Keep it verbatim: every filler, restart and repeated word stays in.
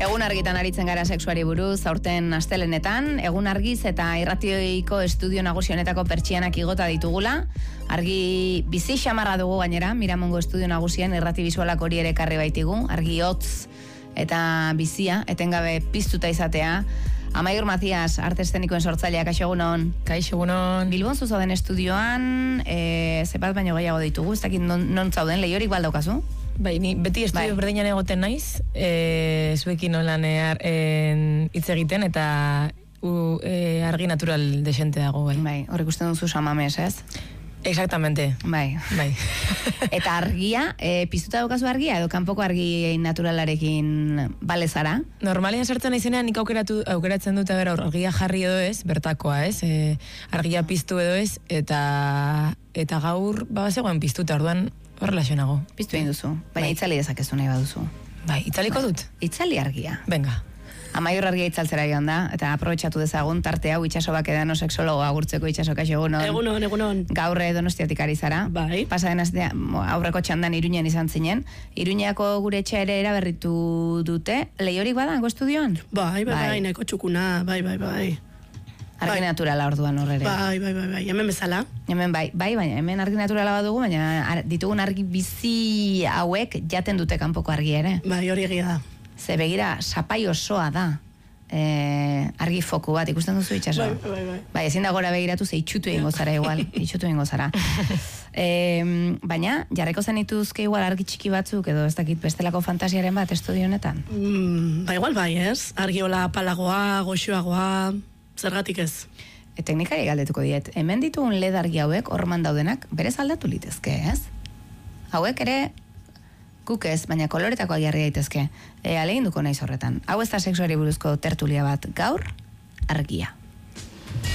Egun argitan aritzen gara sexuari buruz, aurten astelenetan, egun argiz eta irratioiko estudio nagusi honetako pertsianak igota ditugula. Argi bizi xamarra dugu gainera, Miramongo estudio nagusien irrati bisualak hori ere karri baitigu, argi hotz eta bizia, etengabe piztuta izatea. Amaiur Macias, arte eszenikoen sortzaileak, kaixo egunon. Kaixo egunon. Bilbon zuzauden estudioan, e, zepat baino gehiago ditugu, ez dakit non, non zauden, lehiorik baldaukazu? Bai, ni beti estudio bai. Berdinan egoten naiz, e, zuekin holan hitz egiten, eta u, e, argi natural desente dago. Bai, bai hor ikusten duzu samames, ez? Exactamente. Bai. Bai. Eta argia, e, piztuta daukazu argia, edo kanpoko argi naturalarekin balezara? Normalean sartzen naizenean nik aukeratu, aukeratzen dut aber argia jarri edo ez, bertakoa ez, e, argia piztu edo ez, eta, eta gaur, ba, zegoen piztuta, orduan, horrela nago. Piztu egin duzu, baina bai. Itzali dezakezu nahi baduzu. Bai, itzaliko dut? Itzali argia. Venga. Amaiur argia itzaltzera joan da, eta aprobetxatu dezagun tarte hau itxaso bakedano seksologo agurtzeko itxaso kaixo egunon. Egunon, egunon. Gaurre Donostiatik ari zara. Bai. Pasaden aztea, aurreko txandan Iruñan izan zinen. Iruñako gure etxea ere eraberritu dute. Lehiorik badango estudioan? Bai, bai, bai, nahiko txukuna, bai, bai, bai. Argi bai. Naturala orduan horrere. Bai, bai, bai, bai, hemen bezala. Hemen bai, bai, baina hemen argi naturala badugu, baina ar, ditugun argi bizi hauek jaten dute kanpoko argi ere. Bai, hori egia da. Ze begira, sapai osoa da. Eh, argi foku bat, ikusten duzu itxaso. Bai, bai, bai. Bai, ezin da gora begiratu, ze itxutu egingo zara igual, itxutu egingo zara. E, baina, jarreko zenituzke igual argi txiki batzuk, edo ez dakit bestelako fantasiaren bat estudio honetan? Mm, ba, igual bai, ez? Argiola palagoa, goxoagoa, zergatik ez? E, teknikari galdetuko diet, hemen ditugun led argi hauek, horman daudenak, berez aldatu litezke, ez? Hauek ere, guk ez, baina koloretakoak jarri daitezke. E, alegin duko naiz horretan. Hau ez da sexuari buruzko tertulia bat, gaur, argia.